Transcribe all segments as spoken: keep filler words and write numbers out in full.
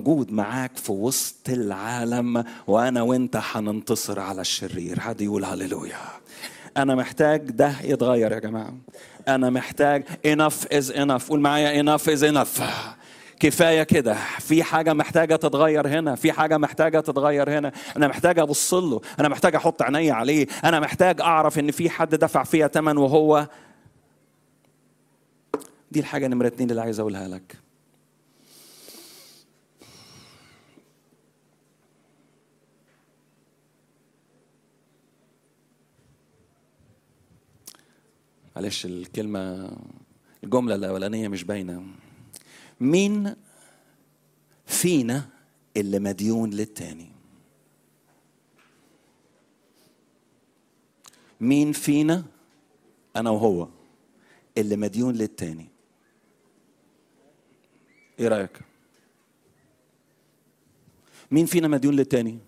موجود معاك في وسط العالم، وأنا وإنت هننتصر على الشرير. حد يقول هللويا. أنا محتاج ده يتغير يا جماعة. أنا محتاج enough is enough. قول معايا enough is enough. كفاية كده. في حاجة محتاجة تتغير هنا، في حاجة محتاجة تتغير هنا. أنا محتاج أبص له، أنا محتاج أحط عيني عليه، أنا محتاج أعرف إن في حد دفع فيها تمن وهو. دي الحاجة نمرة اتنين اللي عايز أقولها لك. معلش الكلمة الجملة الأولانية مش باينة. مين فينا اللي مديون للتاني؟ مين فينا أنا وهو اللي مديون للتاني؟ إيه رأيك؟ مين فينا مديون للتاني؟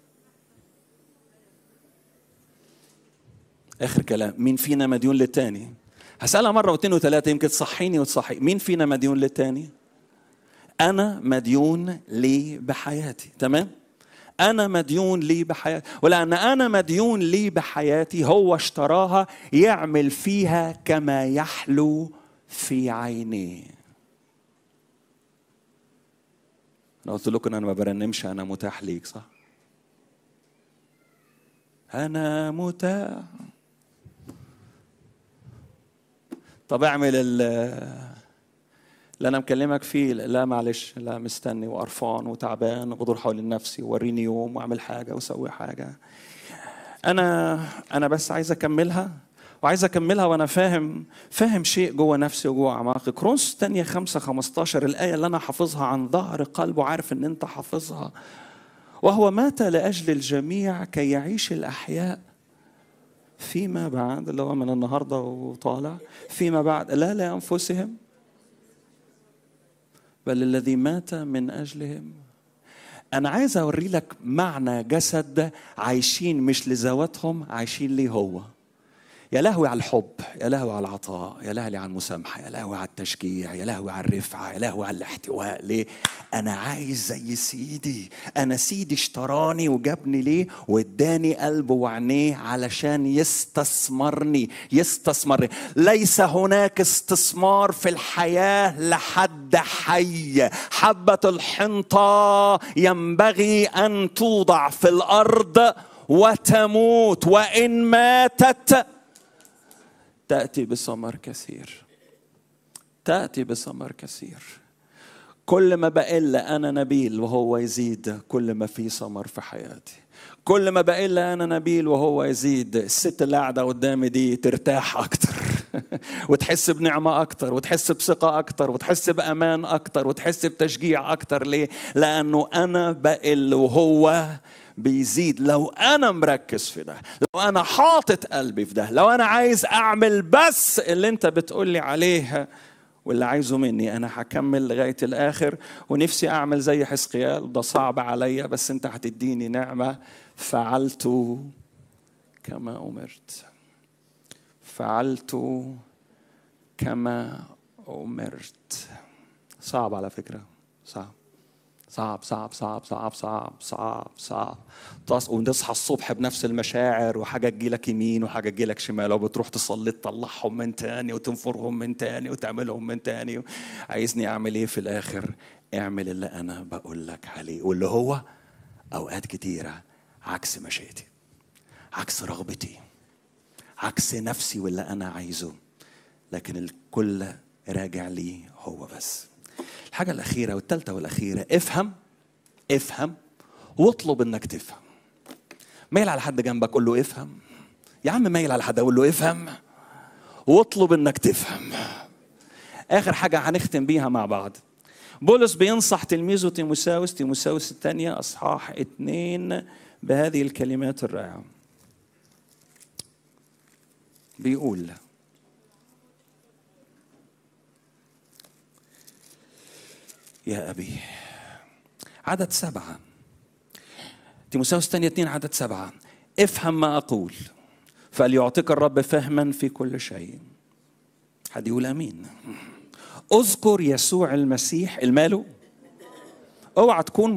آخر كلام. مين فينا مديون للتاني؟ هسألها مرة واثنين وثلاثة يمكن تصحيني وتصحي. مين فينا مديون للتاني؟ أنا مديون لي بحياتي. تمام؟ أنا مديون لي بحياتي، ولأن أنا مديون لي بحياتي هو اشتراها يعمل فيها كما يحلو في عينيه. أنا قلت لكم أنا ما برنمش أنا متاح ليك، صح؟ أنا متاح. طب اعمل اللي أنا مكلمك فيه. لا معلش، لا مستني وقرفان وتعبان وبدور حول نفسي، ووريني يوم واعمل حاجة وسوي حاجة. أنا أنا بس عايز أكملها، وعايز أكملها وأنا فاهم فاهم شيء جوه نفسي وجوه أعماقي. كورنثوس الثانية خمسة خمستاشر، الآية اللي أنا حافظها عن ظهر قلب وعارف إن أنت حافظها. وهو مات لأجل الجميع كي يعيش الأحياء فيما بعد، اللي هو من النهاردة وطالع، فيما بعد لا لأنفسهم بل الذي مات من أجلهم. أنا عايز أوري لك معنى جسد عايشين مش لذواتهم، عايشين ليه هو. يا لهوي على الحب، يا لهوي على العطاء، يا لهوي على المسامحة، يا لهوي على التشجيع، يا لهوي على الرفعة، يا لهوي على الاحتواء. ليه؟ أنا عايز زي سيدي. أنا سيدي اشتراني وجابني ليه واداني قلبه وعينيه علشان يستثمرني. يستثمرني. ليس هناك استثمار في الحياة لحد حي. حبة الحنطة ينبغي أن توضع في الأرض وتموت، وإن ماتت تأتي بثمر كثير. تأتي بثمر كثير. كل ما بقل أنا نبيل وهو يزيد، كل ما في ثمر في حياتي. كل ما بقل أنا نبيل وهو يزيد، الست اللي قاعدة قدامي دي ترتاح أكتر وتحس بنعمة أكتر، وتحس بثقة أكتر، وتحس بأمان أكتر، وتحس بتشجيع أكتر. ليه؟ لأنه أنا بقل وهو بيزيد. لو أنا مركز في ده، لو أنا حاطط قلبي في ده، لو أنا عايز أعمل بس اللي أنت بتقولي عليه واللي عايزه مني، أنا هكمل لغاية الآخر. ونفسي أعمل زي حزقيال، ده صعب عليا بس أنت هتديني نعمة. فعلت كما أمرت. فعلت كما أمرت. صعب على فكرة، صعب صعب صعب صعب صعب صعب صعب صعب. ونصحى الصبح بنفس المشاعر، وحاجة تجيلك يمين وحاجة تجيلك شمال، وبتروح تصلي تطلعهم من تاني وتنفرهم من تاني وتعملهم من تاني. عايزني أعمل إيه في الآخر؟ اعمل اللي أنا بقول لك عليه، واللي هو أوقات كتيرة عكس مشيئتي، عكس رغبتي، عكس نفسي واللي أنا عايزه، لكن الكل راجع لي هو بس. الحاجة الأخيرة والثالثة والأخيرة، افهم افهم واطلب انك تفهم. مايل على حد جنبك قول له افهم. يا عم مايل على حد قول له افهم واطلب انك تفهم. آخر حاجة هنختم بيها مع بعض. بولس بينصح تلميذه تيموثاوس، تيموثاوس الثانية أصحاح اتنين، بهذه الكلمات الرائعة. بيقول: يا أبي، عدد سبعة، تيموثاوس الثانية اتنين عدد سبعة، افهم ما أقول فليعطيك الرب فهما في كل شيء. حد يقول أمين. اذكر يسوع المسيح الماله، اوعى تكون